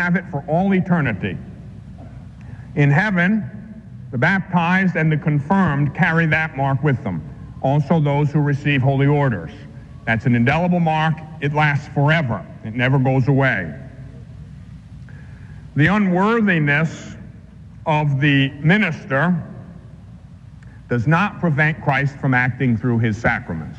have it for all eternity. In heaven, the baptized and the confirmed carry that mark with them. Also those who receive holy orders. That's an indelible mark. It lasts forever. It never goes away. The unworthiness of the minister does not prevent Christ from acting through his sacraments.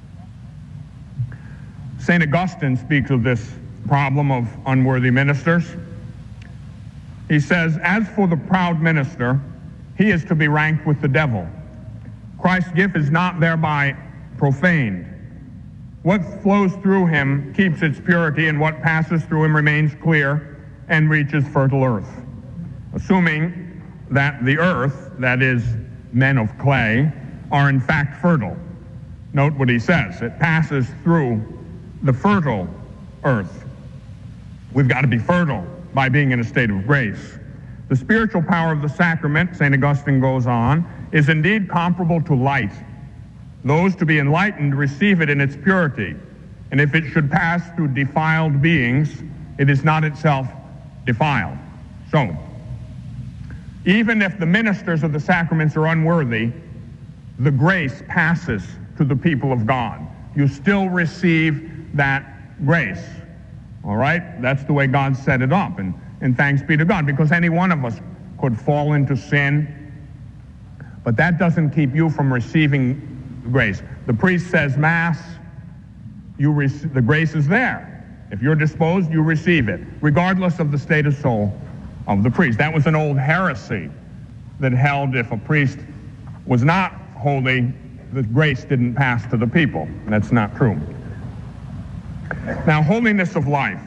St. Augustine speaks of this problem of unworthy ministers. He says, as for the proud minister, he is to be ranked with the devil. Christ's gift is not thereby profaned. What flows through him keeps its purity, and what passes through him remains clear and reaches fertile earth. Assuming that the earth, that is, men of clay, are in fact fertile. Note what he says. It passes through the fertile earth. We've got to be fertile by being in a state of grace. The spiritual power of the sacrament, St. Augustine goes on, is indeed comparable to light. Those to be enlightened receive it in its purity, and if it should pass through defiled beings, it is not itself defiled. So, even if the ministers of the sacraments are unworthy, the grace passes to the people of God. You still receive that grace. All right? That's the way God set it up. And thanks be to God, because any one of us could fall into sin, but that doesn't keep you from receiving grace. The priest says Mass, the grace is there. If you're disposed, you receive it, regardless of the state of soul of the priest. That was an old heresy that held if a priest was not holy, the grace didn't pass to the people. That's not true. Now, holiness of life.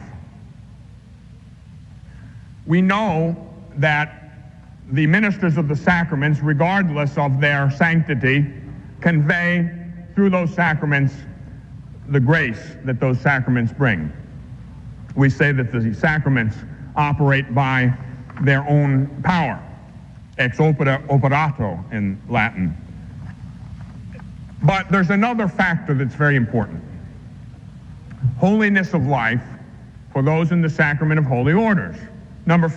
We know that the ministers of the sacraments, regardless of their sanctity, convey through those sacraments the grace that those sacraments bring. We say that the sacraments operate by their own power, ex operato in Latin. But there's another factor that's very important. Holiness of life for those in the sacrament of holy orders. Number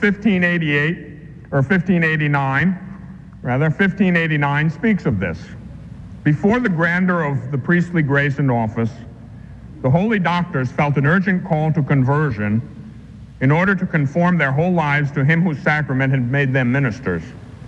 1589 speaks of this. Before the grandeur of the priestly grace and office, the holy doctors felt an urgent call to conversion in order to conform their whole lives to him whose sacrament had made them ministers.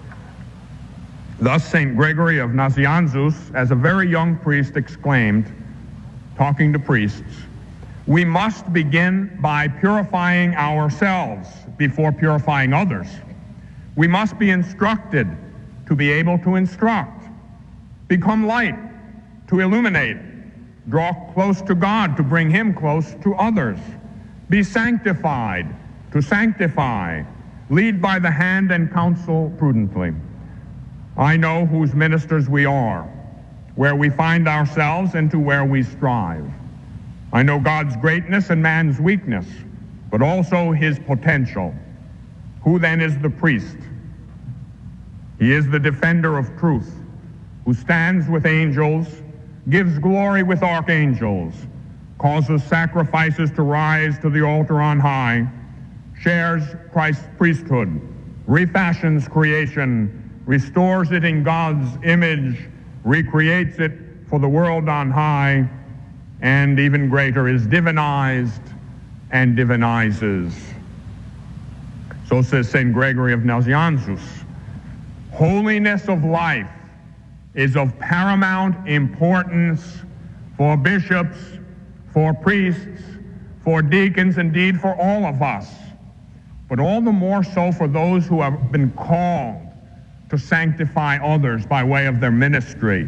Thus, St. Gregory of Nazianzus, as a very young priest, exclaimed, talking to priests, "We must begin by purifying ourselves before purifying others. We must be instructed to be able to instruct, become light to illuminate, draw close to God to bring him close to others, be sanctified to sanctify, lead by the hand and counsel prudently. I know whose ministers we are, where we find ourselves and to where we strive. I know God's greatness and man's weakness, but also his potential. Who then is the priest? He is the defender of truth, who stands with angels, gives glory with archangels, causes sacrifices to rise to the altar on high, shares Christ's priesthood, refashions creation, restores it in God's image, recreates it for the world on high, and even greater is divinized and divinizes." So says St. Gregory of Nazianzus. Holiness of life is of paramount importance for bishops, for priests, for deacons, indeed for all of us, but all the more so for those who have been called to sanctify others by way of their ministry.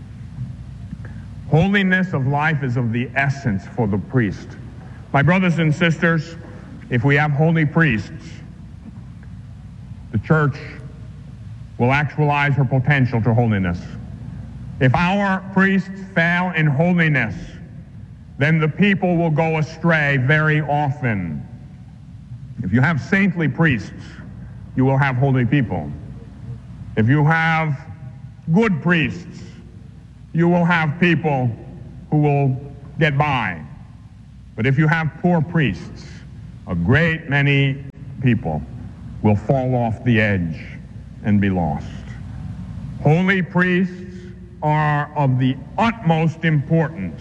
Holiness of life is of the essence for the priest. My brothers and sisters, if we have holy priests, the church will actualize her potential to holiness. If our priests fail in holiness, then the people will go astray very often. If you have saintly priests, you will have holy people. If you have good priests, you will have people who will get by. But if you have poor priests, a great many people will fall off the edge and be lost. Holy priests are of the utmost importance.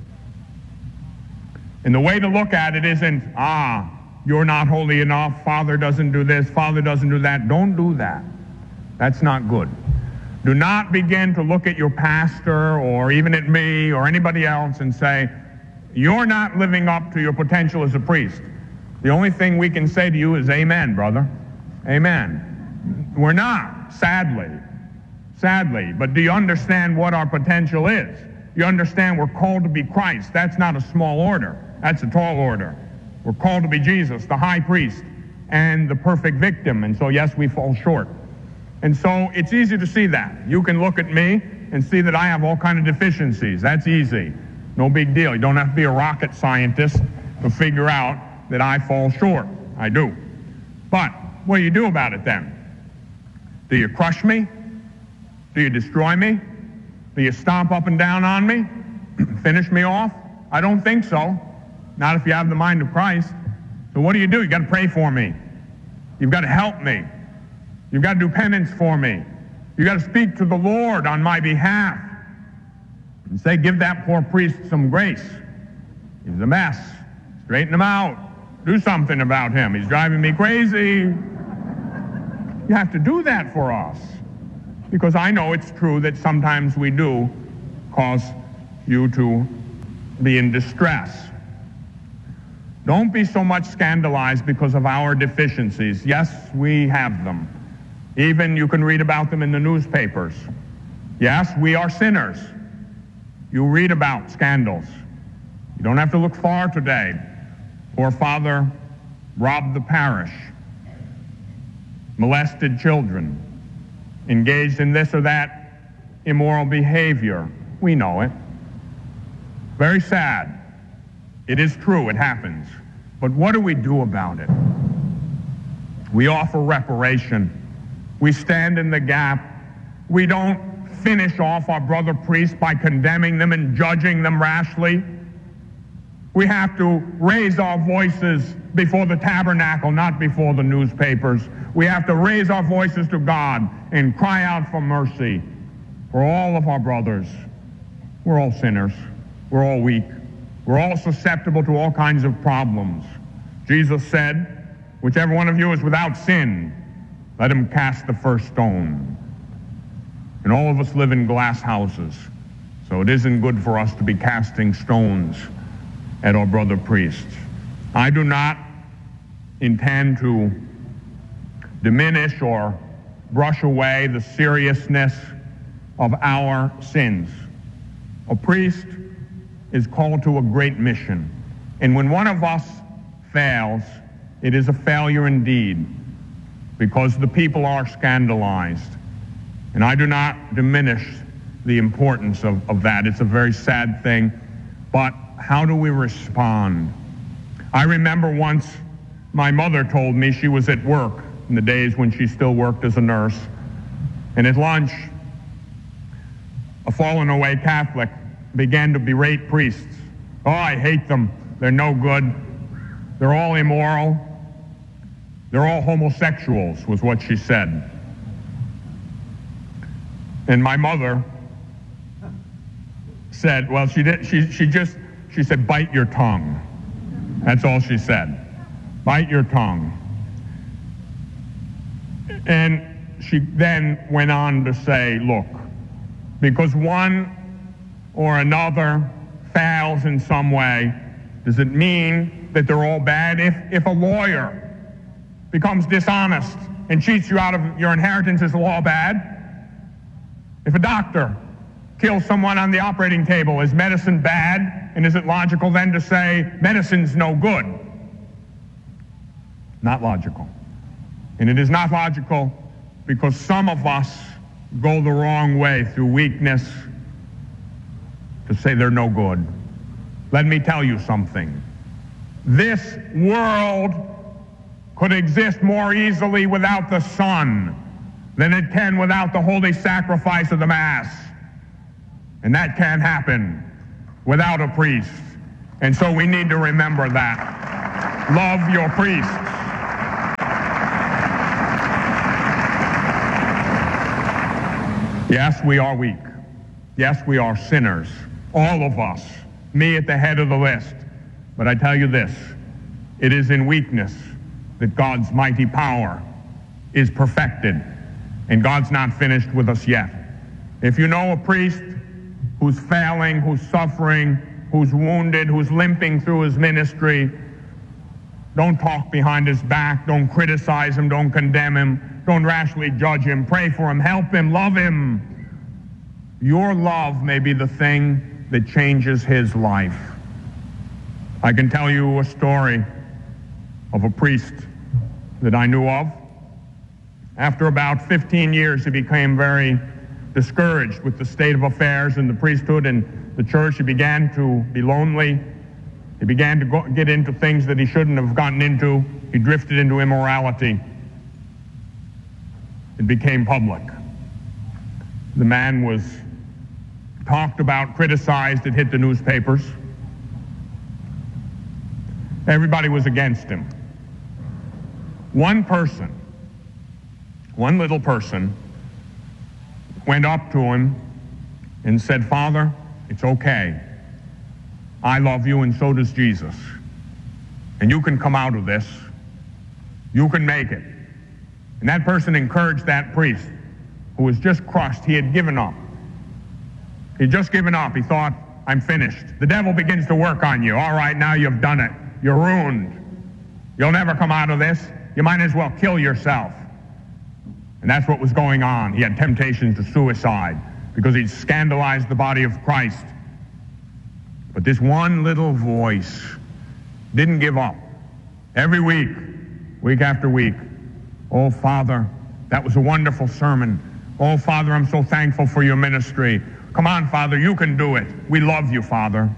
And the way to look at it isn't, you're not holy enough, Father doesn't do this, Father doesn't do that. Don't do that. That's not good. Do not begin to look at your pastor or even at me or anybody else and say, you're not living up to your potential as a priest. The only thing we can say to you is amen, brother. Amen. We're not, sadly. But do you understand what our potential is? You understand we're called to be Christ. That's not a small order. That's a tall order. We're called to be Jesus, the high priest, and the perfect victim. And so, yes, we fall short. And so it's easy to see that. You can look at me and see that I have all kinds of deficiencies. That's easy. No big deal. You don't have to be a rocket scientist to figure out that I fall short. I do. But what do you do about it then? Do you crush me? Do you destroy me? Do you stomp up and down on me? Finish me off? I don't think so. Not if you have the mind of Christ. So what do? You got to pray for me. You've got to help me. You've got to do penance for me. You've got to speak to the Lord on my behalf and say, give that poor priest some grace. He's a mess. Straighten him out. Do something about him. He's driving me crazy. You have to do that for us. Because I know it's true that sometimes we do cause you to be in distress. Don't be so much scandalized because of our deficiencies. Yes, we have them. Even you can read about them in the newspapers. Yes, we are sinners. You read about scandals. You don't have to look far today. Poor father robbed the parish, molested children, engaged in this or that immoral behavior. We know it. Very sad. It is true, it happens. But what do we do about it? We offer reparation. We stand in the gap. We don't finish off our brother priests by condemning them and judging them rashly. We have to raise our voices before the tabernacle, not before the newspapers. We have to raise our voices to God and cry out for mercy for all of our brothers. We're all sinners. We're all weak. We're all susceptible to all kinds of problems. Jesus said, whichever one of you is without sin, let him cast the first stone. And all of us live in glass houses, so it isn't good for us to be casting stones at our brother priests. I do not intend to diminish or brush away the seriousness of our sins. A priest is called to a great mission. And when one of us fails, it is a failure indeed, because the people are scandalized. And I do not diminish the importance of that. It's a very sad thing. But how do we respond? I remember once my mother told me she was at work in the days when she still worked as a nurse. And at lunch, a fallen away Catholic began to berate priests. Oh, I hate them. They're no good. They're all immoral. They're all homosexuals, was what she said. And my mother said, well, she said, bite your tongue. That's all she said. Bite your tongue. And she then went on to say, look, because one or another fails in some way, does it mean that they're all bad? If a lawyer becomes dishonest and cheats you out of your inheritance, is the law bad? If a doctor kills someone on the operating table, is medicine bad? And is it logical then to say medicine's no good? Not logical. And it is not logical because some of us go the wrong way through weakness to say they're no good. Let me tell you something. This world could exist more easily without the Son than it can without the holy sacrifice of the Mass. And that can't happen without a priest. And so we need to remember that. Love your priests. Yes, we are weak. Yes, we are sinners. All of us. Me at the head of the list. But I tell you this, it is in weakness that God's mighty power is perfected. And God's not finished with us yet. If you know a priest who's failing, who's suffering, who's wounded, who's limping through his ministry, don't talk behind his back. Don't criticize him. Don't condemn him. Don't rashly judge him. Pray for him. Help him. Love him. Your love may be the thing that changes his life. I can tell you a story of a priest that I knew of. After about 15 years, he became very discouraged with the state of affairs in the priesthood and the church. He began to be lonely. He began to get into things that he shouldn't have gotten into. He drifted into immorality. It became public. The man was talked about, criticized. It hit the newspapers. Everybody was against him. One person, one little person, went up to him and said, "Father, it's okay. I love you and so does Jesus. And you can come out of this. You can make it." And that person encouraged that priest who was just crushed. He had given up. He'd just given up. He thought, "I'm finished." The devil begins to work on you. All right, now you've done it. You're ruined. You'll never come out of this. You might as well kill yourself. And that's what was going on. He had temptations to suicide because he'd scandalized the body of Christ. But this one little voice didn't give up. Every week, week after week, "Oh, Father, that was a wonderful sermon. Oh, Father, I'm so thankful for your ministry. Come on, Father, you can do it. We love you, Father."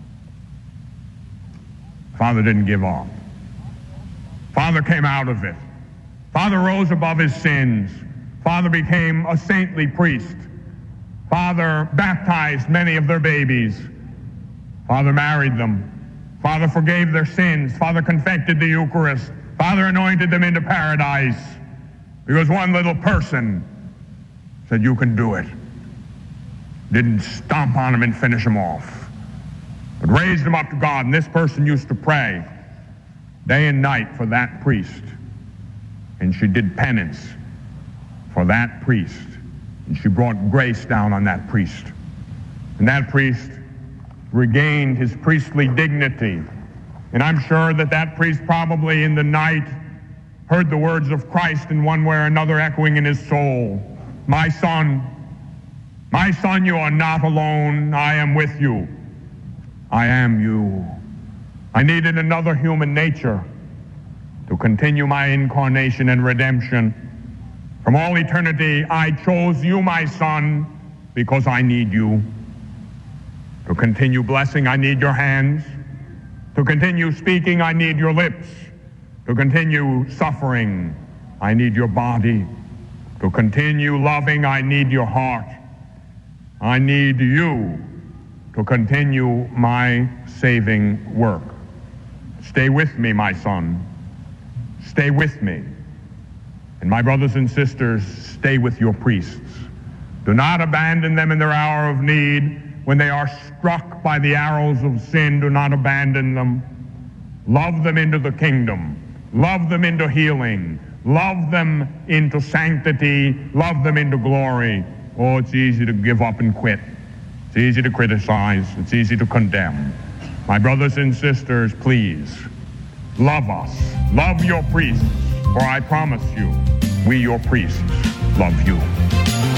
Father didn't give up. Father came out of it. Father rose above his sins. Father became a saintly priest. Father baptized many of their babies. Father married them. Father forgave their sins. Father confected the Eucharist. Father anointed them into paradise. Because one little person said, "You can do it." Didn't stomp on him and finish him off, but raised him up to God. And this person used to pray day and night for that priest. And she did penance for that priest. And she brought grace down on that priest. And that priest regained his priestly dignity. And I'm sure that that priest probably in the night heard the words of Christ in one way or another echoing in his soul. My son, you are not alone. I am with you. I am you." I needed another human nature to continue my incarnation and redemption. From all eternity, I chose you, my son, because I need you. To continue blessing, I need your hands. To continue speaking, I need your lips. To continue suffering, I need your body. To continue loving, I need your heart. I need you to continue my saving work. Stay with me, my son. Stay with me. And my brothers and sisters, stay with your priests. Do not abandon them in their hour of need. When they are struck by the arrows of sin, do not abandon them. Love them into the kingdom. Love them into healing. Love them into sanctity. Love them into glory. Oh, it's easy to give up and quit. It's easy to criticize. It's easy to condemn. My brothers and sisters, please, love us. Love your priests, for I promise you, we, your priests, love you.